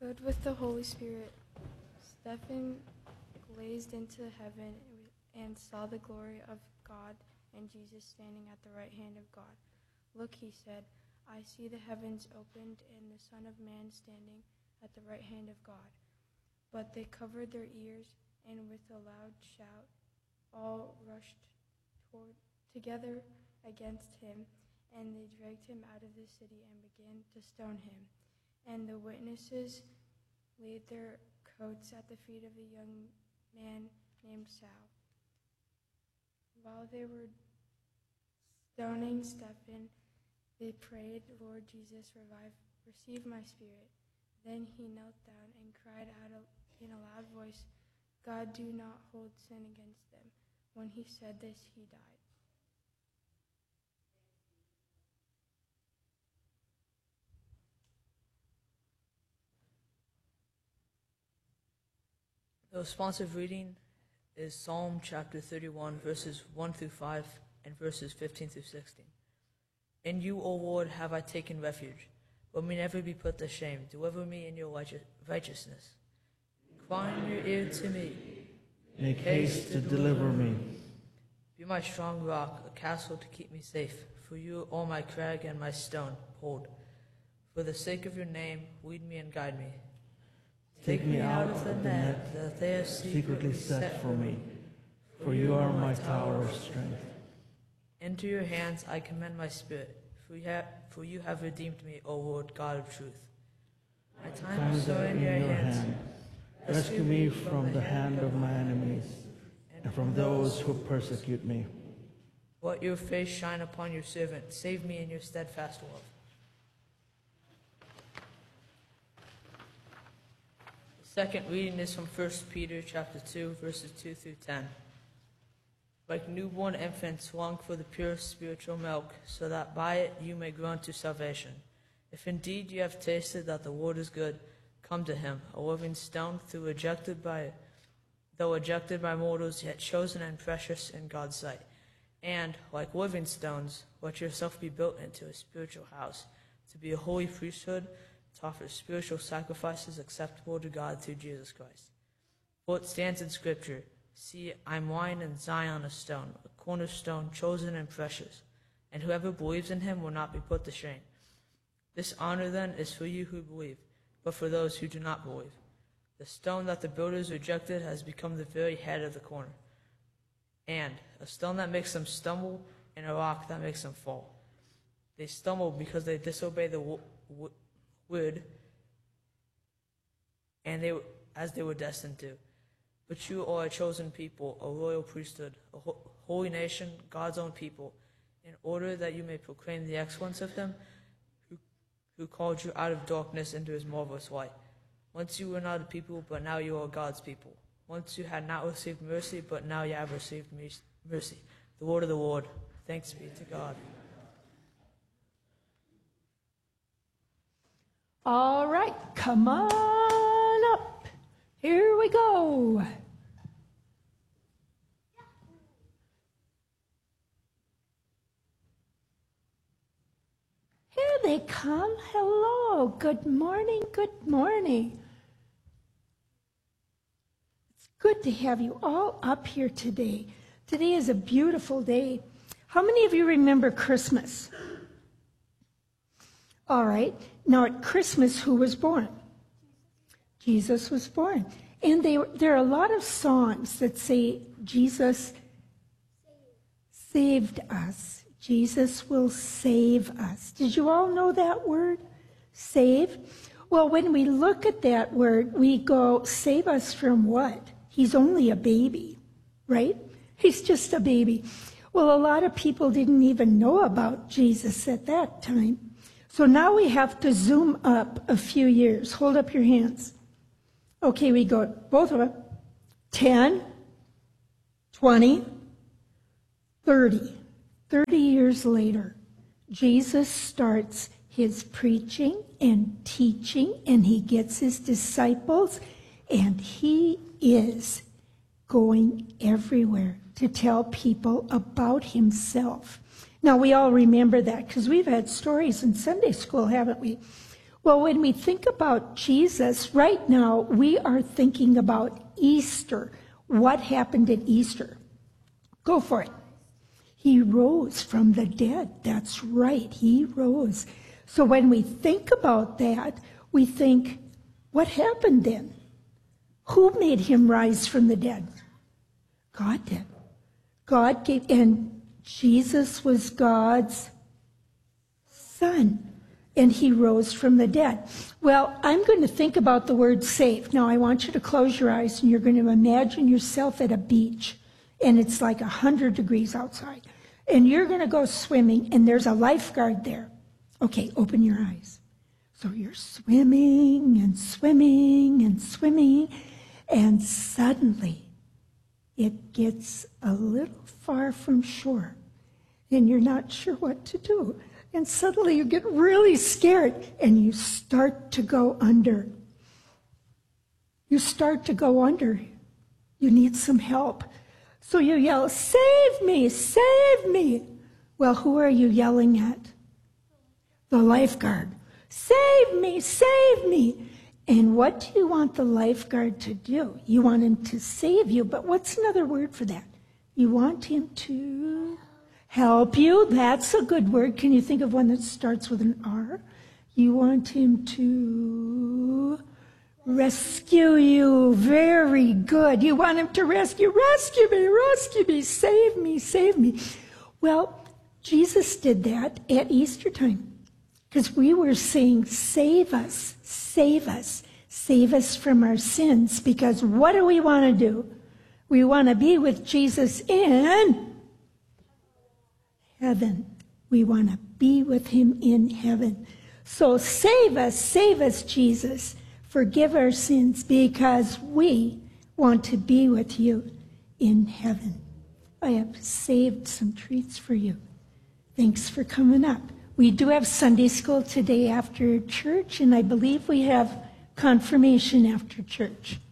Filled with the Holy Spirit, Stephen gazed into heaven and saw the glory of God and Jesus standing at the right hand of God. Look, he said, I see the heavens opened and the Son of Man standing at the right hand of God. But they covered their ears, and with a loud shout, all rushed together against him, and they dragged him out of the city and began to stone him. And the witnesses laid their coats at the feet of the young man named Saul. While they were stoning Stephen, they prayed, Lord Jesus, receive my spirit. Then he knelt down and cried out in a loud voice, God, do not hold sin against them. When he said this, he died. The responsive reading is Psalm chapter 31, verses 1 through 5, and verses 15 through 16. In you, O Lord, have I taken refuge. Let me never be put to shame. Deliver me in your righteousness. Incline your ear to me. Make haste to deliver me. Be my strong rock, a castle to keep me safe. For you are my crag and my stone. Hold. For the sake of your name, lead me and guide me. Take me out of the net that they have secretly set for me, for you are my tower of strength. Into your hands I commend my spirit, for you have redeemed me, O Lord, God of truth. My times are in your hand. Rescue me from the hand of my enemies, and from those who persecute me. Let your face shine upon your servant. Save me in your steadfast love. Second reading is from 1 Peter chapter 2, verses 2 through 10. Like newborn infants, long for the pure spiritual milk, so that by it you may grow into salvation. If indeed you have tasted that the Lord is good, come to him, a living stone, though rejected by mortals, yet chosen and precious in God's sight. And, like living stones, let yourself be built into a spiritual house, to be a holy priesthood, to offer spiritual sacrifices acceptable to God through Jesus Christ. For it stands in Scripture, see, I'm lying in Zion a stone, a cornerstone chosen and precious, and whoever believes in him will not be put to shame. This honor then is for you who believe, but for those who do not believe. The stone that the builders rejected has become the very head of the corner, and a stone that makes them stumble, and a rock that makes them fall. They stumble because they disobey the word, and as they were destined to. But you are a chosen people, a royal priesthood, a holy nation, God's own people, in order that you may proclaim the excellence of him who called you out of darkness into his marvelous light. Once you were not a people, but now you are God's people. Once you had not received mercy, but now you have received mercy. The word of the Lord. Thanks be to God. All right, come on up. Here we go. Here they come. Hello. Good morning. Good morning. It's good to have you all up here today. Today is a beautiful day. How many of you remember Christmas? All right. Now at Christmas, who was born? Jesus was born. And there are a lot of songs that say Jesus saved us. Jesus will save us. Did you all know that word? Save? Well, when we look at that word, we go, save us from what? He's only a baby, right? He's just a baby. Well, a lot of people didn't even know about Jesus at that time. So now we have to zoom up a few years. Hold up your hands. Okay, we go, both of them. 10, 20, 30. 30 years later, Jesus starts his preaching and teaching, and he gets his disciples, and he is going everywhere to tell people about himself. Now, we all remember that because we've had stories in Sunday school, haven't we? Well, when we think about Jesus, right now we are thinking about Easter. What happened at Easter? Go for it. He rose from the dead. That's right. He rose. So when we think about that, we think, what happened then? Who made him rise from the dead? God did. God gave, and Jesus was God's Son, and he rose from the dead. Well, I'm going to think about the word save. Now, I want you to close your eyes, and you're going to imagine yourself at a beach, and it's like 100 degrees outside. And you're going to go swimming, and there's a lifeguard there. Okay, open your eyes. So you're swimming and swimming and swimming, and suddenly it gets a little far from shore, and you're not sure what to do. And suddenly you get really scared, and you start to go under. You start to go under. You need some help. So you yell, "Save me, save me." Well, who are you yelling at? The lifeguard. "Save me, save me." And what do you want the lifeguard to do? You want him to save you, but what's another word for that? You want him to help you. That's a good word. Can you think of one that starts with an R? You want him to rescue you. Very good. You want him to rescue me, save me, save me. Well, Jesus did that at Easter time because we were saying, save us, save us, save us from our sins. Because what do we want to do? We want to be with Jesus in heaven. We want to be with him in heaven. So save us, Jesus. Forgive our sins because we want to be with you in heaven. I have saved some treats for you. Thanks for coming up. We do have Sunday school today after church, and I believe we have confirmation after church.